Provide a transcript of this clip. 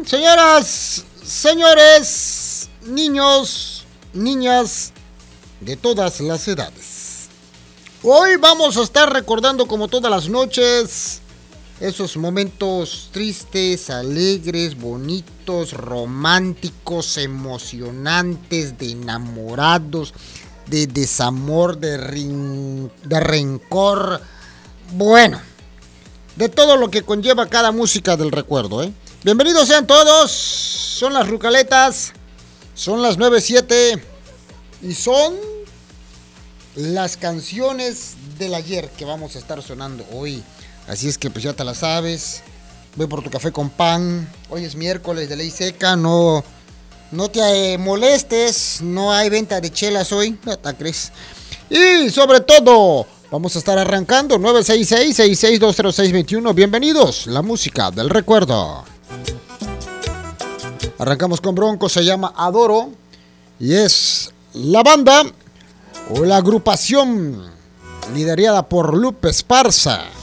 Señoras, señores, niños, niñas de todas las edades. Hoy vamos a estar recordando, como todas las noches, esos momentos tristes, alegres, bonitos, románticos, emocionantes, de enamorados, de desamor, de rencor. Bueno, de todo lo que conlleva cada música del recuerdo, ¿eh? Bienvenidos sean todos. Son las Rucaletas. Son las 9:07 y son las canciones del ayer que vamos a estar sonando hoy. Así es que pues ya te la sabes. Ve por tu café con pan. Hoy es miércoles de ley seca. No te molestes. No hay venta de chelas hoy. No te crees. Y sobre todo, vamos a estar arrancando 966-6620621. Bienvenidos. La música del recuerdo. Arrancamos con Bronco. Se llama Adoro. Y es la banda o la agrupación liderada por Lupe Esparza.